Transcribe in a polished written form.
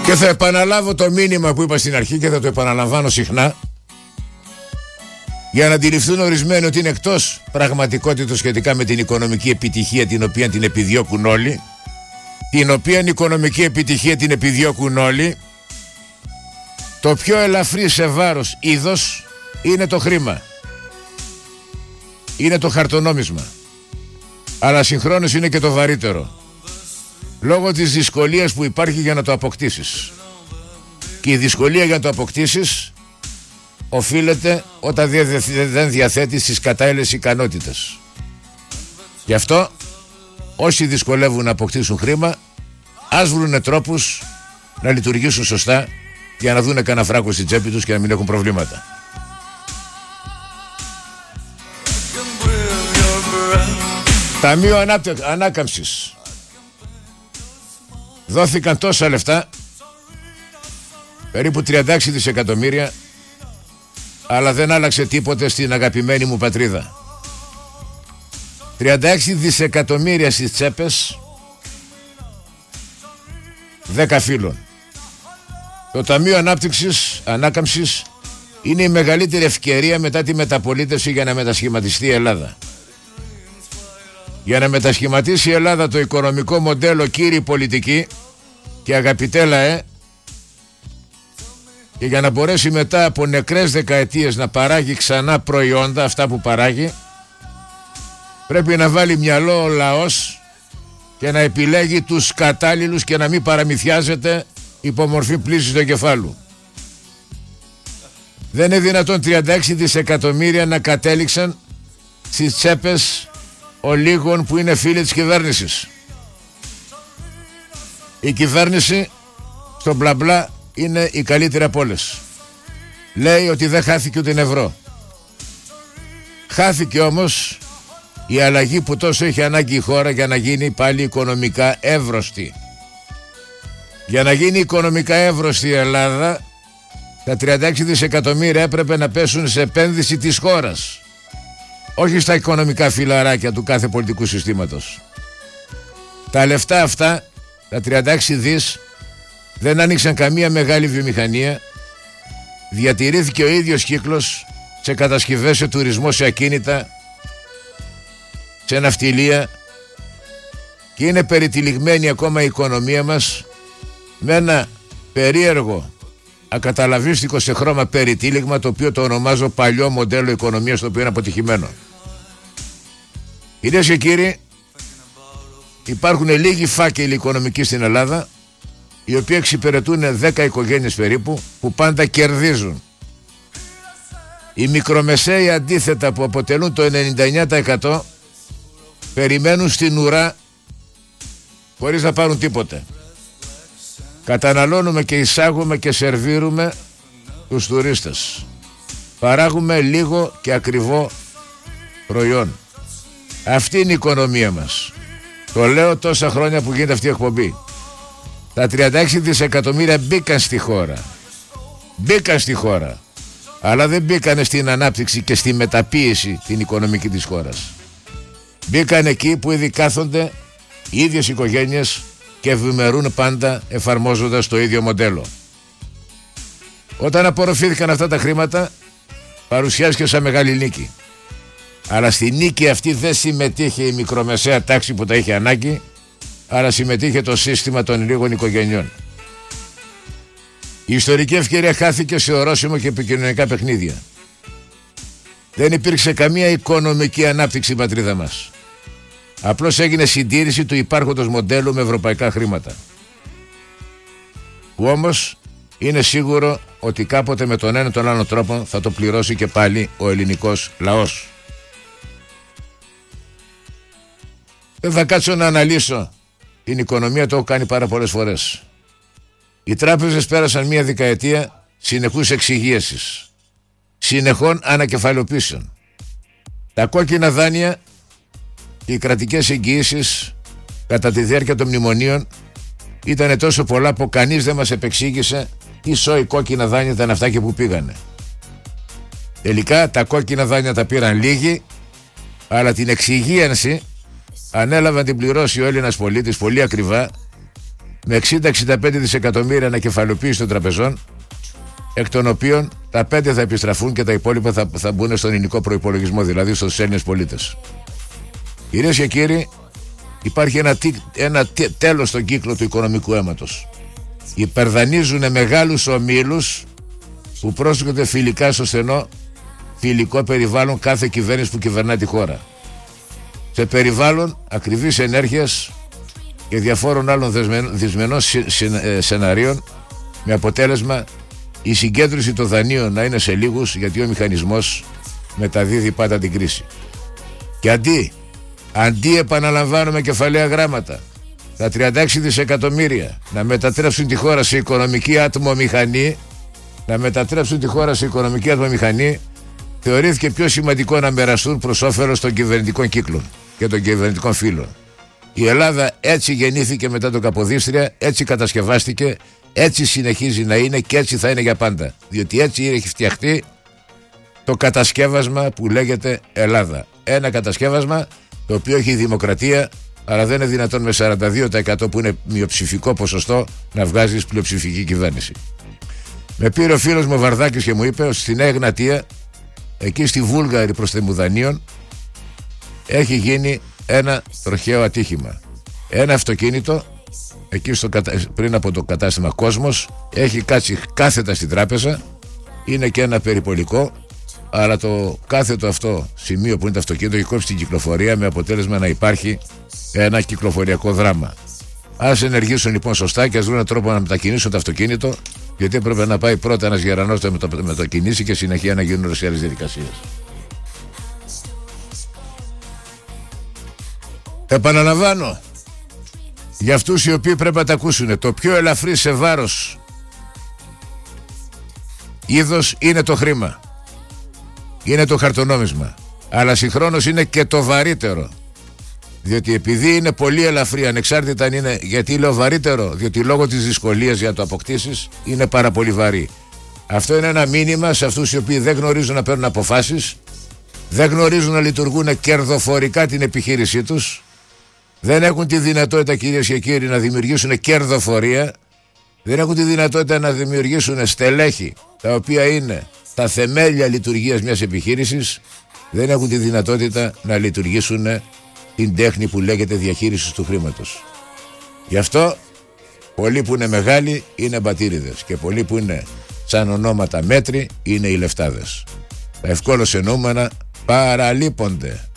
Και θα επαναλάβω το μήνυμα που είπα στην αρχή και θα το επαναλαμβάνω συχνά, για να αντιληφθούν ορισμένοι ότι είναι εκτός πραγματικότητας σχετικά με την οικονομική επιτυχία την οποία την επιδιώκουν όλοι. Την οποία οικονομική επιτυχία την επιδιώκουν όλοι. Το πιο ελαφρύ σε βάρος είδος είναι το χρήμα. Είναι το χαρτονόμισμα. Αλλά συγχρόνως είναι και το βαρύτερο, λόγω της δυσκολίας που υπάρχει για να το αποκτήσεις. Και η δυσκολία για να το αποκτήσεις οφείλεται όταν δεν διαθέτεις τις κατάλληλες ικανότητες. Γι' αυτό όσοι δυσκολεύουν να αποκτήσουν χρήμα, ας βρουνε τρόπους να λειτουργήσουν σωστά για να δούνε κανένα φράγκο στην τσέπη τους και να μην έχουν προβλήματα. Ταμείο Ανάκαμψης. Δόθηκαν τόσα λεφτά, περίπου 36 δισεκατομμύρια, αλλά δεν άλλαξε τίποτε στην αγαπημένη μου πατρίδα. 36 δισεκατομμύρια στις τσέπες 10 φίλων. Το Ταμείο Ανάκαμψης είναι η μεγαλύτερη ευκαιρία μετά τη μεταπολίτευση για να μετασχηματιστεί η Ελλάδα. Για να μετασχηματίσει η Ελλάδα το οικονομικό μοντέλο, κύριοι πολιτικοί και αγαπητέ λαέ, και για να μπορέσει μετά από νεκρές δεκαετίες να παράγει ξανά προϊόντα, αυτά που παράγει, πρέπει να βάλει μυαλό ο λαός και να επιλέγει τους κατάλληλους και να μην παραμυθιάζεται υπό μορφή πλύσης του εγκεφάλου. Δεν είναι δυνατόν 36 δισεκατομμύρια να κατέληξαν στις τσέπες ολίγων που είναι φίλοι της κυβέρνησης. Η κυβέρνηση στο μπλα μπλα είναι η καλύτερη από όλες. Λέει ότι δεν χάθηκε ούτε ευρώ. Χάθηκε όμως η αλλαγή που τόσο έχει ανάγκη η χώρα για να γίνει πάλι οικονομικά εύρωστη. Για να γίνει οικονομικά εύρωστη η Ελλάδα, τα 36 δισεκατομμύρια έπρεπε να πέσουν σε επένδυση της χώρας, όχι στα οικονομικά φιλαράκια του κάθε πολιτικού συστήματος. Τα λεφτά αυτά, τα 36 δις, δεν άνοιξαν καμία μεγάλη βιομηχανία. Διατηρήθηκε ο ίδιος κύκλος σε κατασκευές, σε τουρισμό, σε ακίνητα, σε ναυτιλία, και είναι περιτυλιγμένη ακόμα η οικονομία μας με ένα περίεργο, ακαταλαβίστικο σε χρώμα περιτύλιγμα, το οποίο το ονομάζω παλιό μοντέλο οικονομίας, το οποίο είναι αποτυχημένο. Κυρίες και κύριοι, υπάρχουν λίγοι φάκελοι οικονομικοί στην Ελλάδα, οι οποίοι εξυπηρετούν 10 οικογένειες περίπου, που πάντα κερδίζουν. Οι μικρομεσαίοι, αντίθετα, που αποτελούν το 99%, περιμένουν στην ουρά χωρίς να πάρουν τίποτε. Καταναλώνουμε και εισάγουμε και σερβίρουμε τους τουρίστες. Παράγουμε λίγο και ακριβό προϊόν. Αυτή είναι η οικονομία μας. Το λέω τόσα χρόνια που γίνεται αυτή η εκπομπή. Τα 36 δισεκατομμύρια μπήκαν στη χώρα. Μπήκαν στη χώρα. Αλλά δεν μπήκανε στην ανάπτυξη και στη μεταποίηση την οικονομική της χώρας. Μπήκαν εκεί που ήδη κάθονται οι ίδιες οικογένειες και ευημερούν πάντα εφαρμόζοντας το ίδιο μοντέλο. Όταν απορροφήθηκαν αυτά τα χρήματα, παρουσιάστηκε σαν μεγάλη νίκη. Αλλά στη νίκη αυτή δεν συμμετείχε η μικρομεσαία τάξη που τα είχε ανάγκη, αλλά συμμετείχε το σύστημα των λίγων οικογενειών. Η ιστορική ευκαιρία χάθηκε σε ορόσημο και επικοινωνικά παιχνίδια. Δεν υπήρξε καμία οικονομική ανάπτυξη στην πατρίδα μας. Απλώς έγινε συντήρηση του υπάρχοντος μοντέλου με ευρωπαϊκά χρήματα. Που όμως είναι σίγουρο ότι κάποτε με τον ένα τον άλλο τρόπο θα το πληρώσει και πάλι ο ελληνικός λαός. Δεν θα κάτσω να αναλύσω την οικονομία, το έχω κάνει πάρα πολλές φορές. Οι τράπεζες πέρασαν μία δεκαετία συνεχούς εξυγίασης, συνεχών ανακεφαλαιοποίησεων. Τα κόκκινα δάνεια και οι κρατικές εγγυήσεις κατά τη διάρκεια των μνημονίων ήταν τόσο πολλά που κανείς δεν μας επεξήγησε τι σόι κόκκινα δάνεια ήταν αυτά και που πήγανε. Τελικά τα κόκκινα δάνεια τα πήραν λίγοι, αλλά την εξυγίανση ανέλαβε να την πληρώσει ο Έλληνας πολίτης πολύ ακριβά, με 60-65 δισεκατομμύρια ανακεφαλαιοποίηση των τραπεζών, εκ των οποίων τα 5 θα επιστραφούν και τα υπόλοιπα θα μπουν στον ελληνικό προϋπολογισμό, δηλαδή στους Έλληνες πολίτες. Κυρίες και κύριοι, υπάρχει ένα τέλος στον κύκλο του οικονομικού αίματος. Υπερδανίζουν μεγάλους ομίλους που πρόσθονται φιλικά στο στενό φιλικό περιβάλλον κάθε κυβέρνηση που κυβερνά τη χώρα. Σε περιβάλλον ακριβής ενέργειας και διαφόρων άλλων δυσμενών σεναρίων, με αποτέλεσμα η συγκέντρωση των δανείων να είναι σε λίγους, γιατί ο μηχανισμός μεταδίδει πάντα την κρίση. Και αντί επαναλαμβάνουμε κεφαλαία γράμματα, τα 36 δισεκατομμύρια να μετατρέψουν τη χώρα σε οικονομική ατμομηχανή, θεωρήθηκε πιο σημαντικό να μοιραστούν προς όφελος των κυβερνητικών κύκλων και των κυβερνητικών φύλων. Η Ελλάδα έτσι γεννήθηκε μετά το Καποδίστρια, έτσι κατασκευάστηκε, έτσι συνεχίζει να είναι και έτσι θα είναι για πάντα. Διότι έτσι έχει φτιαχτεί το κατασκεύασμα που λέγεται Ελλάδα. Ένα κατασκεύασμα το οποίο έχει δημοκρατία, αλλά δεν είναι δυνατόν με 42% που είναι μειοψηφικό ποσοστό να βγάζεις πλειοψηφική κυβέρνηση. Με πήρε ο φίλος μου ο Βαρδάκης και μου είπε ότι στη Νέα Εγνατία, εκεί στη Βούλγαρη προς Θεμουδανίων, έχει γίνει ένα τροχαίο ατύχημα. Ένα αυτοκίνητο εκεί πριν από το κατάστημα Κόσμος έχει κάτσει κάθετα στην τράπεζα, είναι και ένα περιπολικό, αλλά το κάθετο αυτό σημείο που είναι το αυτοκίνητο έχει κόψει την κυκλοφορία, με αποτέλεσμα να υπάρχει ένα κυκλοφοριακό δράμα. Ας ενεργήσουν λοιπόν σωστά και ας βρουν τρόπο να μετακινήσουν το αυτοκίνητο, γιατί έπρεπε να πάει πρώτα ένας γερανός να μετακινήσει και συνεχεία να γίνουν όλες οι άλλες διαδικασίες. Επαναλαμβάνω, για αυτούς οι οποίοι πρέπει να τα ακούσουν, το πιο ελαφρύ σε βάρος είδος είναι το χρήμα, είναι το χαρτονόμισμα, αλλά συγχρόνως είναι και το βαρύτερο, διότι επειδή είναι πολύ ελαφρύ, ανεξάρτητα αν είναι, γιατί λέω βαρύτερο, διότι λόγω της δυσκολίας για να το αποκτήσεις είναι πάρα πολύ βαρύ. Αυτό είναι ένα μήνυμα σε αυτούς οι οποίοι δεν γνωρίζουν να παίρνουν αποφάσεις, δεν γνωρίζουν να λειτουργούν κερδοφορικά την επιχείρησή τους, δεν έχουν τη δυνατότητα, κυρίες και κύριοι, να δημιουργήσουν κερδοφορία, δεν έχουν τη δυνατότητα να δημιουργήσουν στελέχη τα οποία είναι τα θεμέλια λειτουργίας μιας επιχείρησης, δεν έχουν τη δυνατότητα να λειτουργήσουν την τέχνη που λέγεται διαχείριση του χρήματος. Γι' αυτό πολλοί που είναι μεγάλοι είναι μπατήριδες και πολλοί που είναι σαν ονόματα μέτρη είναι οι λεφτάδες. Τα ευκόλως εννοούμενα παραλείπονται.